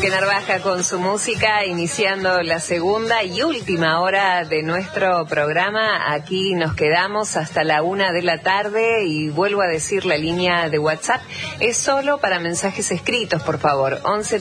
Jorge Narvaja con su música, iniciando la segunda y última hora de nuestro programa. Aquí nos quedamos hasta la 1 de la tarde y vuelvo a decir, la línea de WhatsApp es solo para mensajes escritos, por favor.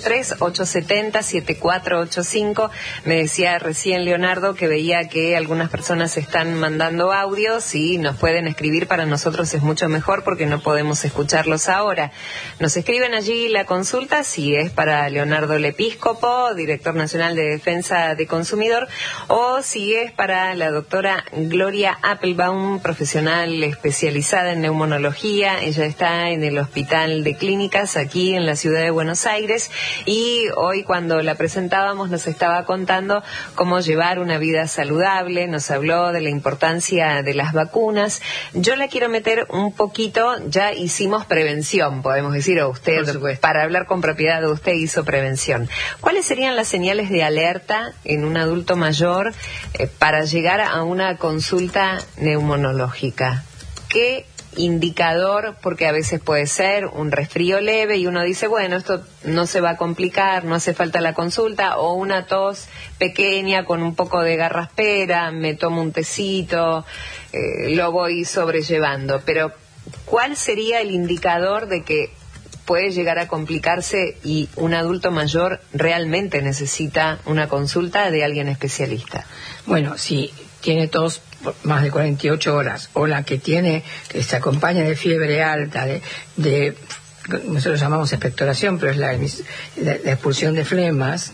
1138707485. Me decía recién Leonardo que veía que algunas personas están mandando audios y nos pueden escribir. Para nosotros es mucho mejor porque no podemos escucharlos ahora. Nos escriben allí la consulta, si es para Leonardo Lepíscopo, director nacional de Defensa de Consumidor, o si es para la doctora Gloria Appelbaum, profesional especializada en neumonología. Ella está en el Hospital de Clínicas aquí en la ciudad de Buenos Aires, y hoy cuando la presentábamos nos estaba contando cómo llevar una vida saludable, nos habló de la importancia de las vacunas. Yo la quiero meter un poquito, ya hicimos prevención, podemos decir, o usted, para hablar con propiedad, usted hizo prevención. ¿Cuáles serían las señales de alerta en un adulto mayor para llegar a una consulta neumonológica? ¿Qué indicador? Porque a veces puede ser un resfrío leve y uno dice, bueno, esto no se va a complicar, no hace falta la consulta, o una tos pequeña con un poco de garraspera, me tomo un tecito, lo voy sobrellevando. Pero ¿cuál sería el indicador de que puede llegar a complicarse y un adulto mayor realmente necesita una consulta de alguien especialista? Bueno, si tiene tos por más de 48 horas, o la que tiene, que se acompaña de fiebre alta, de nosotros llamamos expectoración, pero es la expulsión de flemas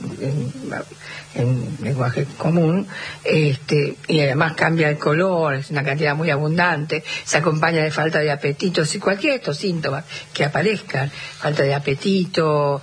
en lenguaje común, y además cambia el color, es una cantidad muy abundante, se acompaña de falta de apetito, si cualquiera de estos síntomas que aparezcan, falta de apetito,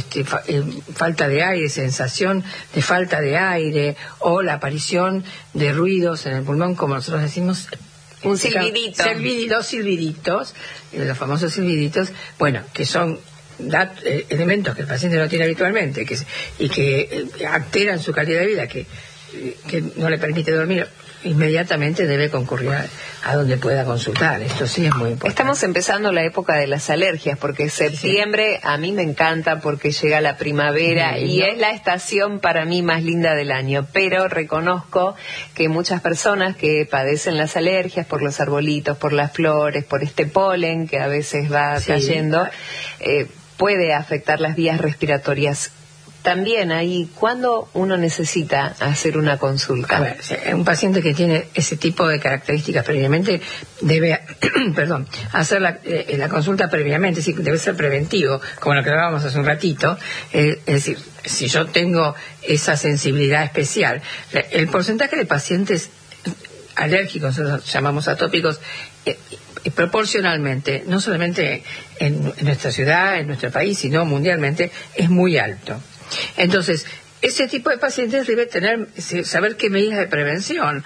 falta de aire, sensación de falta de aire, o la aparición de ruidos en el pulmón, como nosotros decimos, un silbidito. Los silbiditos, los famosos silbiditos, bueno, que son elementos que el paciente no tiene habitualmente y que alteran su calidad de vida, que no le permite dormir, inmediatamente debe concurrir a donde pueda consultar. Esto sí es muy importante. Estamos empezando la época de las alergias, porque septiembre a mí me encanta porque llega la primavera y es la estación para mí más linda del año, pero reconozco que muchas personas que padecen las alergias por los arbolitos, por las flores, por este polen que a veces va cayendo, puede afectar las vías respiratorias. También ahí, ¿cuándo uno necesita hacer una consulta? A ver, un paciente que tiene ese tipo de características previamente debe hacer la consulta previamente, sí, debe ser preventivo, como lo que hablábamos hace un ratito. Es decir, si yo tengo esa sensibilidad especial, el porcentaje de pacientes alérgicos, nosotros llamamos atópicos, proporcionalmente, no solamente en nuestra ciudad, en nuestro país, sino mundialmente, es muy alto. Entonces, ese tipo de pacientes debe saber qué medidas de prevención,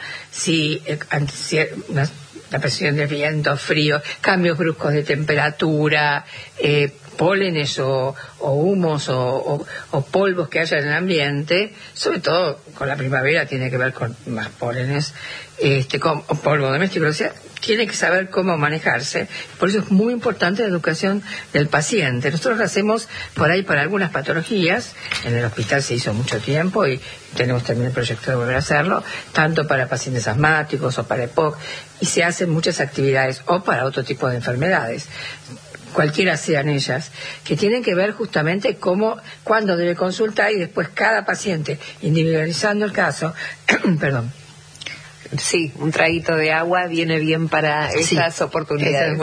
la presión de viento, frío, cambios bruscos de temperatura, pólenes o humos o polvos que haya en el ambiente, sobre todo con la primavera tiene que ver con más pólenes, con polvo doméstico, o sea, tiene que saber cómo manejarse. Por eso es muy importante la educación del paciente. Nosotros lo hacemos por ahí para algunas patologías. En el hospital se hizo mucho tiempo y tenemos también el proyecto de volver a hacerlo, tanto para pacientes asmáticos o para EPOC, y se hacen muchas actividades, o para otro tipo de enfermedades, cualquiera sean ellas, que tienen que ver justamente cuándo debe consultar, y después cada paciente, individualizando el caso, perdón. Sí, un traguito de agua viene bien para esas oportunidades.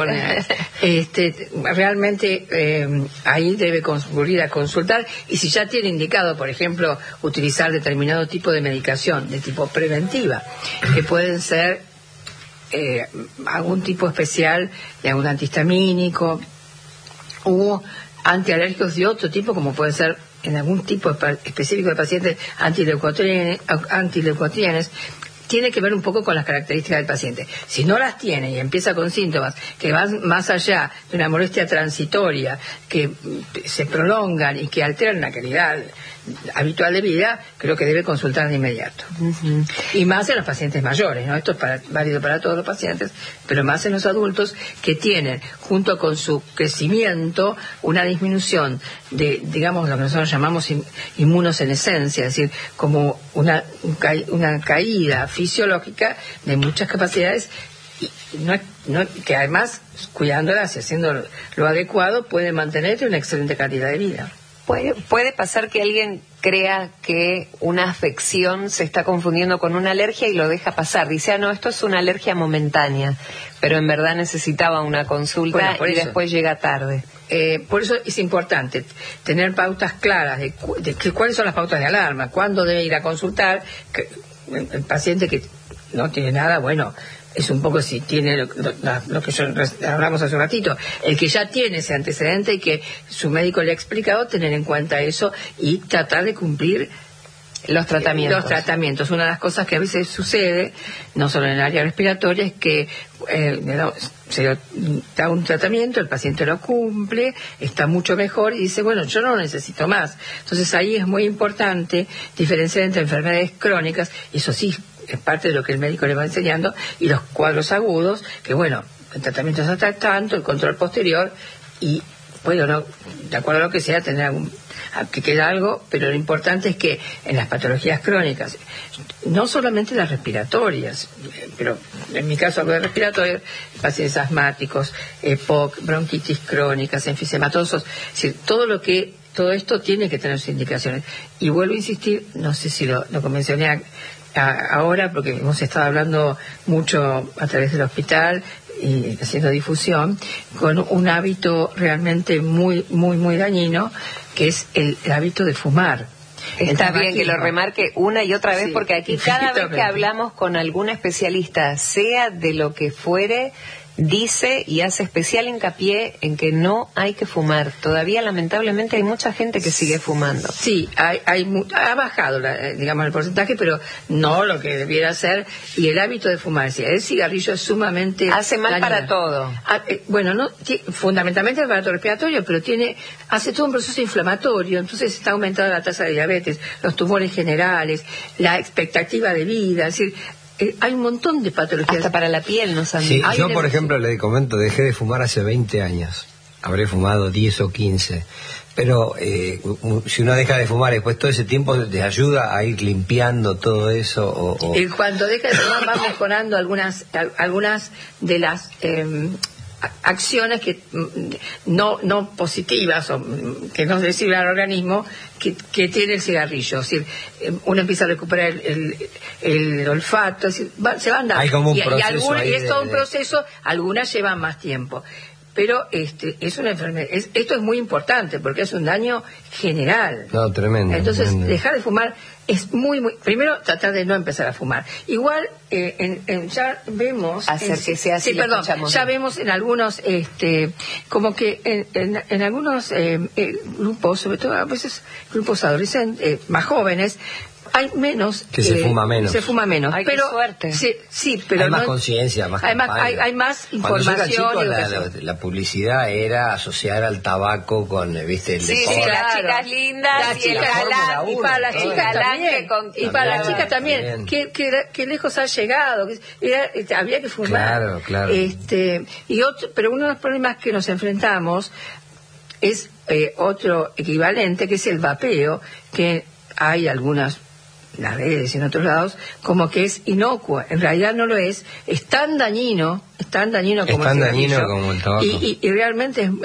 Realmente ahí debe concurrir a consultar, y si ya tiene indicado, por ejemplo, utilizar determinado tipo de medicación de tipo preventiva, que pueden ser algún tipo especial de algún antihistamínico u antialérgicos de otro tipo, como puede ser en algún tipo específico de pacientes antileucotrienes, tiene que ver un poco con las características del paciente. Si no las tiene y empieza con síntomas que van más allá de una molestia transitoria, que se prolongan y que alteran la calidad habitual de vida, creo que debe consultar de inmediato. Y más en los pacientes mayores, ¿no? Esto es válido para todos los pacientes, pero más en los adultos que tienen, junto con su crecimiento, una disminución de, digamos, lo que nosotros llamamos inmunosenescencia, es decir, como una caída fisiológica de muchas capacidades, y que además, cuidándolas y haciendo lo adecuado, puede mantener una excelente calidad de vida. Puede pasar que alguien crea que una afección se está confundiendo con una alergia y lo deja pasar. Dice, no, esto es una alergia momentánea, pero en verdad necesitaba una consulta y después llega tarde. Por eso es importante tener pautas claras de cuáles son las pautas de alarma, cuándo debe ir a consultar. El paciente que no tiene nada, bueno, es un poco si tiene lo que hablamos hace un ratito, el que ya tiene ese antecedente y que su médico le ha explicado, tener en cuenta eso y tratar de cumplir los tratamientos. Una de las cosas que a veces sucede, no solo en el área respiratoria, es que se da un tratamiento, el paciente lo cumple, está mucho mejor y dice, bueno, yo no lo necesito más. Entonces ahí es muy importante diferenciar entre enfermedades crónicas, eso sí, es parte de lo que el médico le va enseñando, y los cuadros agudos, que bueno, el tratamiento es hasta tanto, el control posterior, y bueno, no, de acuerdo a lo que sea, tener que queda algo, pero lo importante es que en las patologías crónicas, no solamente las respiratorias, pero en mi caso hablo de respiratorias, pacientes asmáticos, EPOC, bronquitis crónicas, enfisematosos, es decir, todo esto tiene que tener sus indicaciones. Y vuelvo a insistir, no sé si lo mencioné ahora, porque hemos estado hablando mucho a través del hospital y haciendo difusión, con un hábito realmente muy, muy, muy dañino, que es el hábito de fumar. Está bien que lo remarque una y otra vez, porque aquí cada vez que hablamos con algún especialista, sea de lo que fuere, dice y hace especial hincapié en que no hay que fumar. Todavía, lamentablemente, hay mucha gente que sigue fumando. Sí, ha bajado, digamos, el porcentaje, pero no lo que debiera ser. Y el hábito de fumar, el cigarrillo es sumamente hace mal dañino. para todo. Bueno, no fundamentalmente el aparato respiratorio, pero hace todo un proceso inflamatorio, entonces está aumentada la tasa de diabetes, los tumores generales, la expectativa de vida, es decir, hay un montón de patologías. Hasta para la piel nos han dicho. Sí, yo, por ejemplo, le comento, dejé de fumar hace 20 años. Habré fumado 10 o 15. Pero si uno deja de fumar, después todo ese tiempo te ayuda a ir limpiando todo eso. Cuando deja de fumar va mejorando algunas de las acciones que no positivas o que no se sirven al organismo que tiene el cigarrillo. Es decir, uno empieza a recuperar el olfato, es decir, se van dando. Hay como un proceso y es todo un proceso, algunas llevan más tiempo. Pero es una enfermedad. Esto es muy importante porque es un daño general. No, tremendo. Entonces, tremendo. Dejar de fumar es muy, muy... Primero, tratar de no empezar a fumar. Igual, ya vemos... Hacer que sea así. Sí, perdón. Ya vemos en algunos, como que en algunos grupos, sobre todo a veces grupos adolescentes, más jóvenes, hay menos que se fuma menos. Ay, pero qué suerte. Sí, pero hay más conciencia, más además hay más información. Cuando yo era chico, la publicidad era asociar al tabaco con, viste, el deporte. Las chicas lindas y el galán, y para las chicas también, y para las chicas también. Qué lejos ha llegado. Había que fumar. Claro. Pero uno de los problemas que nos enfrentamos es otro equivalente, que es el vapeo, que hay algunas las redes y en otros lados, como que es inocuo. En realidad no lo es tan dañino como el cigarrillo. Como el tabaco. Y realmente